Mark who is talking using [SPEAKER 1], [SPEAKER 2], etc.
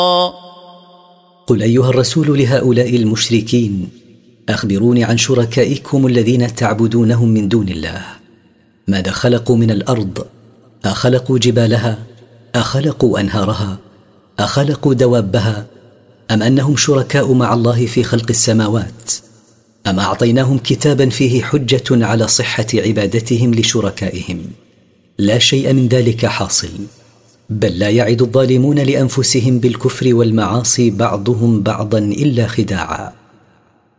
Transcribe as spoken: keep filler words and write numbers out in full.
[SPEAKER 1] قل أيها الرسول لهؤلاء المشركين: أخبروني عن شركائكم الذين تعبدونهم من دون الله. ماذا خلقوا من الأرض؟ أخلقوا جبالها؟ أخلقوا أنهارها؟ أخلقوا دوابها؟ أم أنهم شركاء مع الله في خلق السماوات؟ أم أعطيناهم كتابا فيه حجة على صحة عبادتهم لشركائهم؟ لا شيء من ذلك حاصل، بل لا يعد الظالمون لأنفسهم بالكفر والمعاصي بعضهم بعضا إلا خداعا.